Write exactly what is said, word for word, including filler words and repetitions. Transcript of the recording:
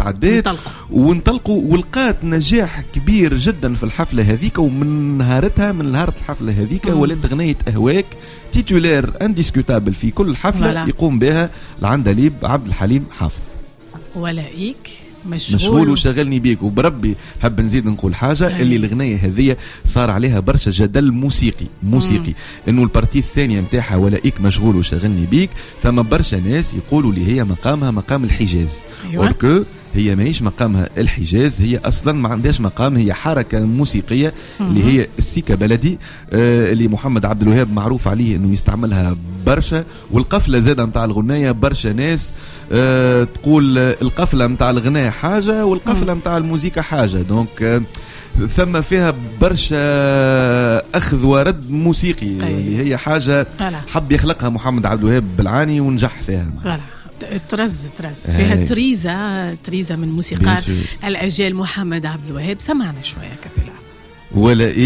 تعدات وانطلقوا ولقات نجاح كبير جدا في الحفله هذيك. ومن نهارتها من نهار الحفله هذيك ولات اغنيه اهواك تيتولير انديسكوتابل في كل حفله ولا. يقوم بها العندليب عبد الحليم حافظ. ولائك مشغول, مشغول وشغلني بيك. وبربي حب نزيد نقول حاجه أي. اللي الغنية هذه صار عليها برشا جدل موسيقي موسيقي مم. انه البارتي الثانيه نتاعها ولائك مشغول وشغلني بيك ثم برشا ناس يقولوا لي هي مقامها مقام الحجاز. أيوة. هي ماهيش مقامها الحجاز، هي اصلا ما عندهاش مقام، هي حركه موسيقيه مم. اللي هي السيكا بلدي آه اللي محمد عبد الوهاب معروف عليه انه يستعملها برشا. والقفله زاده نتاع الغنايه برشا ناس آه تقول القفله نتاع الغنايه حاجه والقفله نتاع الموسيقى حاجه. دونك آه ثم فيها برشا اخذ ورد موسيقي اللي هي حاجه حب يخلقها محمد عبد الوهاب بالعاني ونجح فيها. ترز ترز فيها تريزة تريزة من موسيقار الأجيال محمد عبد الوهاب. سمعنا شوية كابيلا ولا